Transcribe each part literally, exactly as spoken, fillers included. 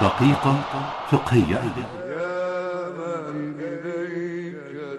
دقيقة فقهية. يا من إليك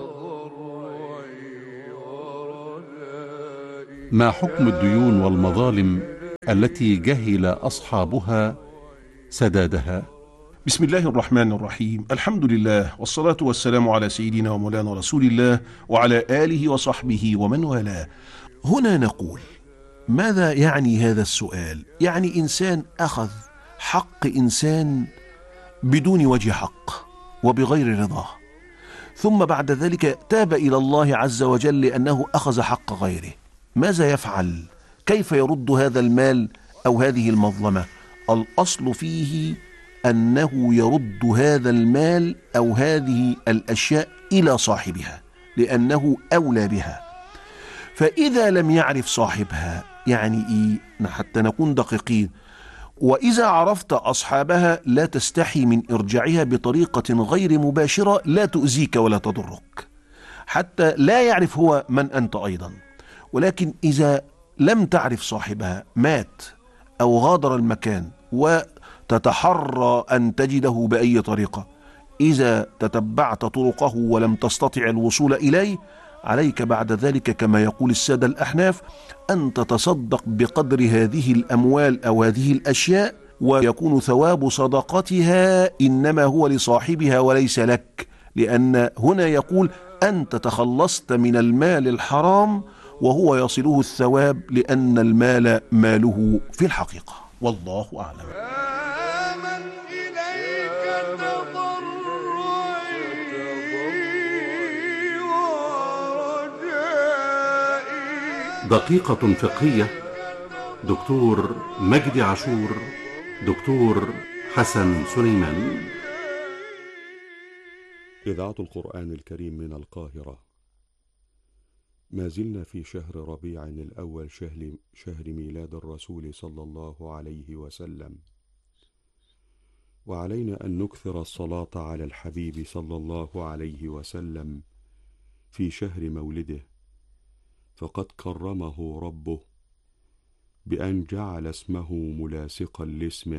تضرعي ورجائي. ما حكم الديون والمظالم التي جهل أصحابها سدادها؟ بسم الله الرحمن الرحيم. الحمد لله والصلاة والسلام على سيدنا ومولانا رسول الله وعلى آله وصحبه ومن والاه. هنا نقول: ماذا يعني هذا السؤال؟ يعني إنسان أخذ حق إنسان بدون وجه حق وبغير رضاه، ثم بعد ذلك تاب إلى الله عز وجل لأنه أخذ حق غيره. ماذا يفعل؟ كيف يرد هذا المال أو هذه المظلمة؟ الأصل فيه أنه يرد هذا المال أو هذه الأشياء إلى صاحبها لأنه أولى بها. فإذا لم يعرف صاحبها، يعني إيه؟ حتى نكون دقيقين، وإذا عرفت أصحابها لا تستحي من إرجاعها بطريقة غير مباشرة لا تؤذيك ولا تضرك، حتى لا يعرف هو من أنت أيضا. ولكن إذا لم تعرف صاحبها، مات أو غادر المكان، وتتحرى أن تجده بأي طريقة، إذا تتبعت طرقه ولم تستطع الوصول إليه، عليك بعد ذلك كما يقول السادة الأحناف أن تتصدق بقدر هذه الأموال أو هذه الأشياء، ويكون ثواب صدقتها إنما هو لصاحبها وليس لك، لأن هنا يقول أنت تخلصت من المال الحرام وهو يصله الثواب لأن المال ماله في الحقيقة، والله أعلم. يا من إليك تضرعي ورجائي. دقيقة فقهية. دكتور مجدي عاشور، دكتور حسن سليمان. إذاعة القرآن الكريم من القاهرة. ما زلنا في شهر ربيع الأول، شهر, شهر ميلاد الرسول صلى الله عليه وسلم، وعلينا أن نكثر الصلاة على الحبيب صلى الله عليه وسلم في شهر مولده، فقد كرمه ربه بأن جعل اسمه ملاصقا لاسمه.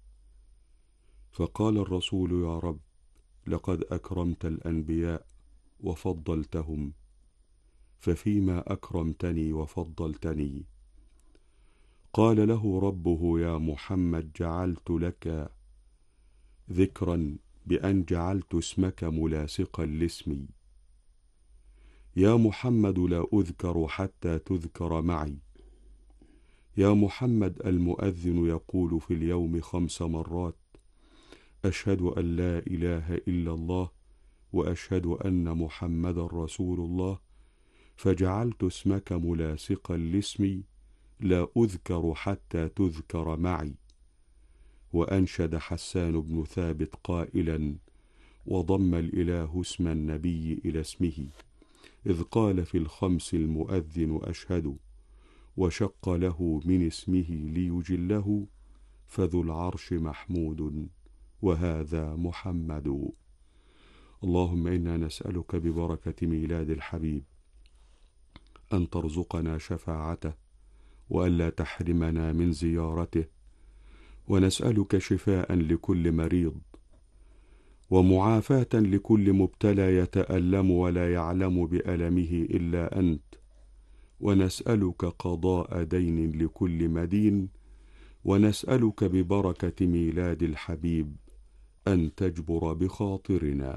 فقال الرسول: يا رب، لقد أكرمت الأنبياء وفضلتهم، ففيما أكرمتني وفضلتني؟ قال له ربه: يا محمد، جعلت لك ذكرا بأن جعلت اسمك ملاصقا لاسمي. يا محمد، لا أذكر حتى تذكر معي. يا محمد، المؤذن يقول في اليوم خمس مرات: أشهد أن لا إله إلا الله وأشهد أن محمد رسول الله، فجعلت اسمك ملاصقا لاسمي، لا أذكر حتى تذكر معي. وأنشد حسان بن ثابت قائلا: وضم الإله اسم النبي إلى اسمه، إذ قال في الخمس المؤذن أشهد، وشق له من اسمه ليجله، فذو العرش محمود وهذا محمد. اللهم إنا نسألك ببركة ميلاد الحبيب أن ترزقنا شفاعته وألا تحرمنا من زيارته، ونسألك شفاء لكل مريض ومعافاة لكل مبتلى يتألم ولا يعلم بألمه إلا أنت، ونسألك قضاء دين لكل مدين، ونسألك ببركة ميلاد الحبيب أن تجبر بخاطرنا.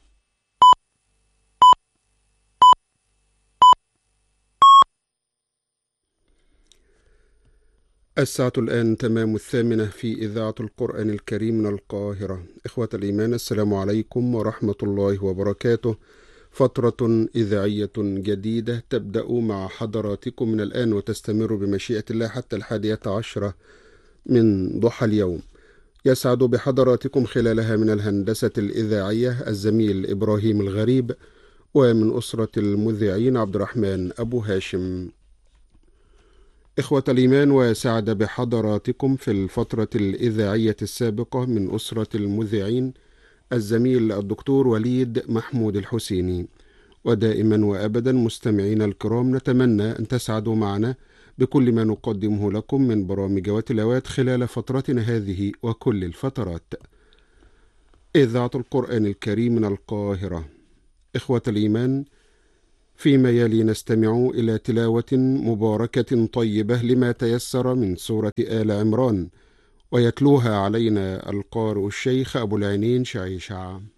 الساعة الآن تمام الثامنة في إذاعة القرآن الكريم من القاهرة. إخوة الإيمان، السلام عليكم ورحمة الله وبركاته. فترة إذاعية جديدة تبدأ مع حضراتكم من الآن وتستمر بمشيئة الله حتى الحادية عشرة من ضحى اليوم. يسعد بحضراتكم خلالها من الهندسة الإذاعية الزميل إبراهيم الغريب، ومن أسرة المذيعين عبد الرحمن أبو هاشم. إخوة الإيمان، وسعد بحضراتكم في الفترة الإذاعية السابقة من أسرة المذيعين الزميل الدكتور وليد محمود الحسيني. ودائما وأبدا مستمعين الكرام، نتمنى أن تسعدوا معنا بكل ما نقدمه لكم من برامج وتلاوات خلال فترتنا هذه وكل الفترات. إذاعة القرآن الكريم من القاهرة. إخوة الإيمان، فيما يلي نستمع إلى تلاوة مباركة طيبة لما تيسر من سورة آل عمران، ويتلوها علينا القارئ الشيخ أبو العينين شعيشع.